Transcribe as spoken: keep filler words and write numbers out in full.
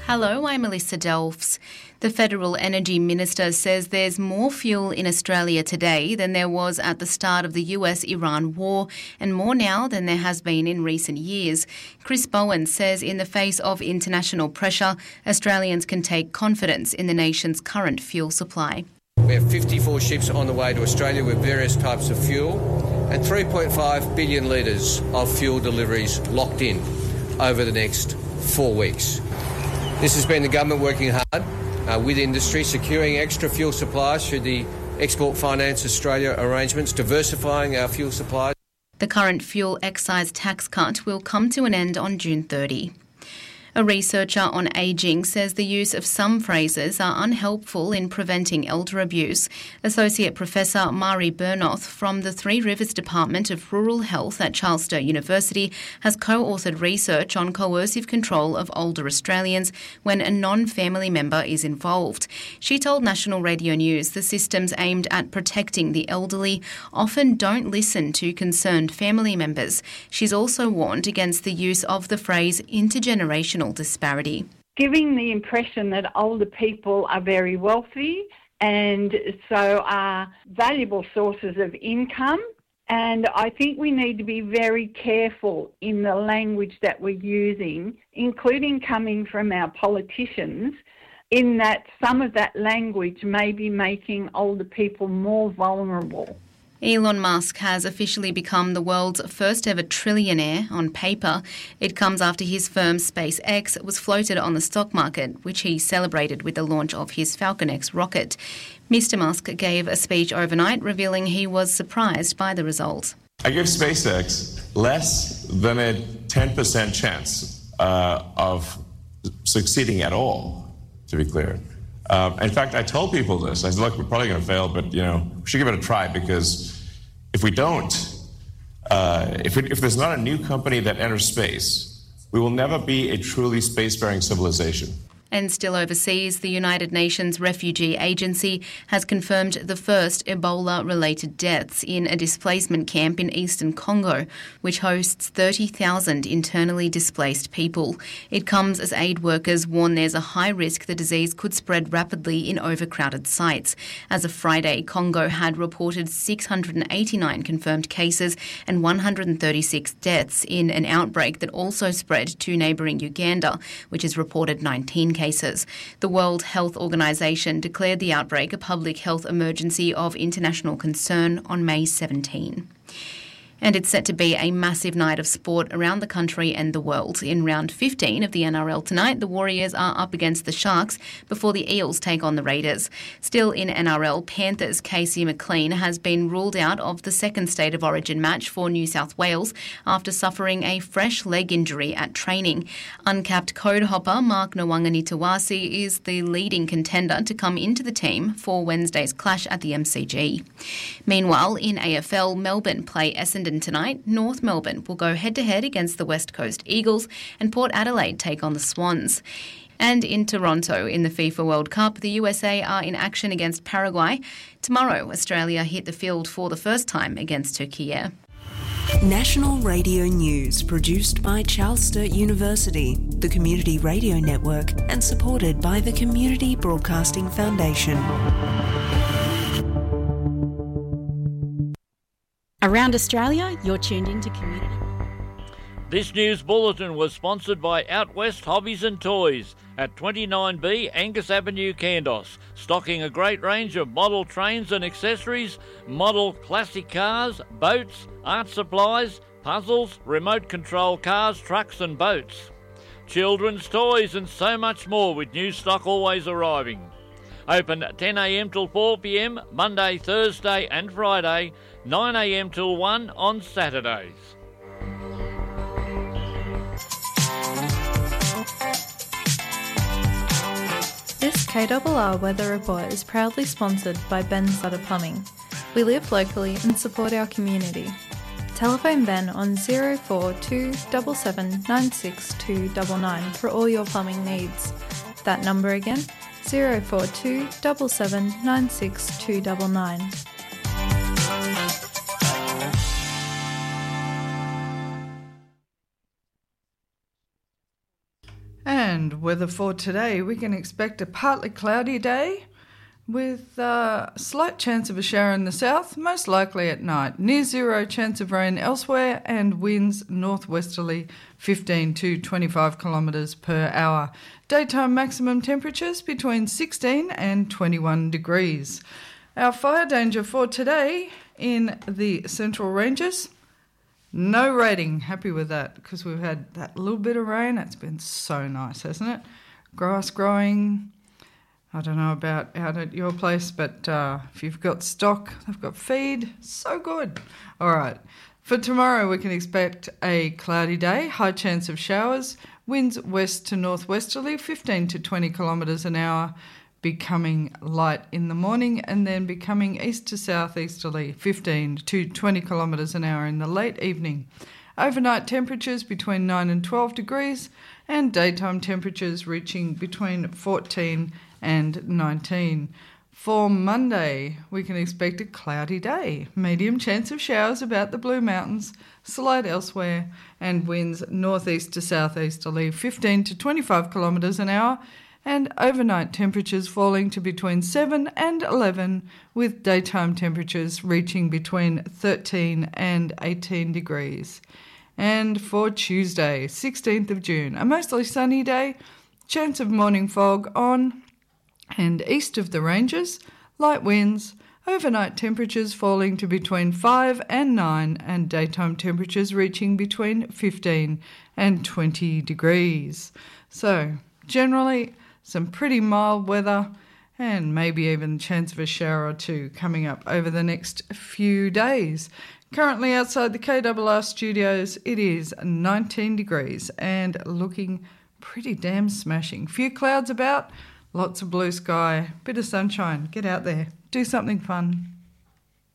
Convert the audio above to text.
Hello, I'm Melissa Delfs. The Federal Energy Minister says there's more fuel in Australia today than there was at the start of the U S Iran war, and more now than there has been in recent years. Chris Bowen says in the face of international pressure, Australians can take confidence in the nation's current fuel supply. We have fifty-four ships on the way to Australia with various types of fuel and three point five billion litres of fuel deliveries locked in over the next four weeks. This has been the government working hard uh, with industry, securing extra fuel supplies through the Export Finance Australia arrangements, diversifying our fuel supplies. The current fuel excise tax cut will come to an end on June thirtieth. A researcher on ageing says the use of some phrases are unhelpful in preventing elder abuse. Associate Professor Mari Bernoth from the Three Rivers Department of Rural Health at Charles Sturt University has co-authored research on coercive control of older Australians when a non-family member is involved. She told National Radio News the systems aimed at protecting the elderly often don't listen to concerned family members. She's also warned against the use of the phrase intergenerational disparity. Giving the impression that older people are very wealthy and so are valuable sources of income. And I think we need to be very careful in the language that we're using, including coming from our politicians, in that some of that language may be making older people more vulnerable. Elon Musk has officially become the world's first ever trillionaire on paper. It comes after his firm SpaceX was floated on the stock market, which he celebrated with the launch of his Falcon X rocket. Mister Musk gave a speech overnight revealing he was surprised by the result. I give SpaceX less than a ten percent chance uh, of succeeding at all, to be clear. Um, in fact, I told people this. I said, look, we're probably going to fail, but, you know, we should give it a try, because if we don't, uh, if, it, if there's not a new company that enters space, we will never be a truly spacefaring civilization. And still overseas, the United Nations Refugee Agency has confirmed the first Ebola-related deaths in a displacement camp in eastern Congo, which hosts thirty thousand internally displaced people. It comes as aid workers warn there's a high risk the disease could spread rapidly in overcrowded sites. As of Friday, Congo had reported six hundred eighty-nine confirmed cases and one hundred thirty-six deaths in an outbreak that also spread to neighbouring Uganda, which has reported nineteen cases. The World Health Organization declared the outbreak a public health emergency of international concern on May seventeenth. And it's set to be a massive night of sport around the country and the world. In round fifteen of the N R L tonight, the Warriors are up against the Sharks before the Eels take on the Raiders. Still in N R L, Panthers' Casey McLean has been ruled out of the second State of Origin match for New South Wales after suffering a fresh leg injury at training. Uncapped code hopper Mark Nwanganitawasi is the leading contender to come into the team for Wednesday's clash at the M C G. Meanwhile, in A F L, Melbourne play Essendon tonight. North Melbourne will go head-to-head against the West Coast Eagles, and Port Adelaide take on the Swans. And in Toronto, in the FIFA World Cup, the U S A are in action against Paraguay. Tomorrow, Australia hit the field for the first time against Turkey. National Radio News, produced by Charles Sturt University, the Community Radio Network, and supported by the Community Broadcasting Foundation. Around Australia, you're tuned into Community. This news bulletin was sponsored by Out West Hobbies and Toys at twenty-nine B Angus Avenue, Kandos, stocking a great range of model trains and accessories, model classic cars, boats, art supplies, puzzles, remote control cars, trucks and boats, children's toys and so much more, with new stock always arriving. Open ten a m till four p m Monday, Thursday and Friday, nine a m till one on Saturdays. This K R R Weather Report is proudly sponsored by Ben Sutter Plumbing. We live locally and support our community. Telephone Ben on zero four two seven seven nine six two nine nine for all your plumbing needs. That number again, zero four two seven seven nine six two nine nine. And weather for today, we can expect a partly cloudy day with a slight chance of a shower in the south, most likely at night. Near zero chance of rain elsewhere, and winds northwesterly fifteen to twenty-five kilometres per hour. Daytime maximum temperatures between sixteen and twenty-one degrees. Our fire danger for today in the Central Ranges, no rating. Happy with that because we've had that little bit of rain. It's been so nice, hasn't it? Grass growing. I don't know about out at your place, but uh, if you've got stock, they've got feed. So good. All right. For tomorrow, we can expect a cloudy day, high chance of showers, winds west to northwesterly, fifteen to twenty kilometres an hour, becoming light in the morning and then becoming east to southeasterly, fifteen to twenty kilometres an hour in the late evening. Overnight temperatures between nine and twelve degrees and daytime temperatures reaching between fourteen and nineteen. For Monday, we can expect a cloudy day, medium chance of showers about the Blue Mountains, slight elsewhere, and winds northeast to southeasterly, fifteen to twenty-five kilometres an hour, and overnight temperatures falling to between seven and eleven, with daytime temperatures reaching between thirteen and eighteen degrees. And for Tuesday, sixteenth of June, a mostly sunny day, chance of morning fog on and east of the ranges, light winds, overnight temperatures falling to between five and nine, and daytime temperatures reaching between fifteen and twenty degrees. So, generally, some pretty mild weather and maybe even a chance of a shower or two coming up over the next few days. Currently outside the K R R studios, it is nineteen degrees and looking pretty damn smashing. Few clouds about, lots of blue sky, bit of sunshine. Get out there, do something fun.